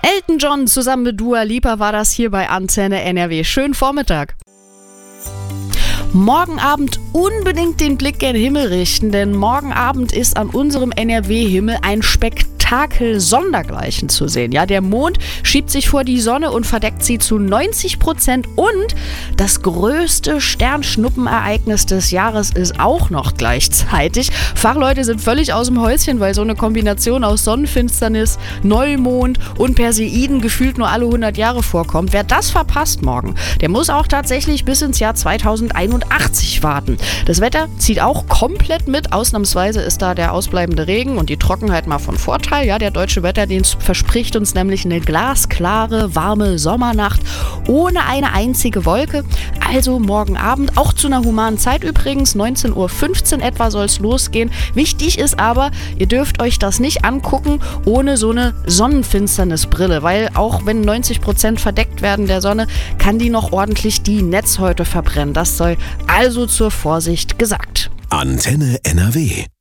Elton John zusammen mit Dua Lipa war das hier bei Antenne NRW. Schönen Vormittag. Morgen Abend unbedingt den Blick gen Himmel richten, denn morgen Abend ist an unserem NRW-Himmel ein Spektakel sondergleichen zu sehen. Ja, der Mond schiebt sich vor die Sonne und verdeckt sie zu 90% und das größte Sternschnuppenereignis des Jahres ist auch noch gleichzeitig. Fachleute sind völlig aus dem Häuschen, weil so eine Kombination aus Sonnenfinsternis, Neumond und Perseiden gefühlt nur alle 100 Jahre vorkommt. Wer das verpasst morgen, der muss auch tatsächlich bis ins Jahr 2081 warten. Das Wetter zieht auch komplett mit. Ausnahmsweise ist da der ausbleibende Regen und die Trockenheit mal von Vorteil. Ja, der deutsche Wetterdienst verspricht uns nämlich eine glasklare, warme Sommernacht ohne eine einzige Wolke. Also morgen Abend, auch zu einer humanen Zeit übrigens, 19:15 Uhr etwa soll es losgehen. Wichtig ist aber, ihr dürft euch das nicht angucken ohne so eine Sonnenfinsternisbrille, weil auch wenn 90% verdeckt werden der Sonne, kann die noch ordentlich die Netzhäute verbrennen. Das soll also zur Vorsicht gesagt. Antenne NRW.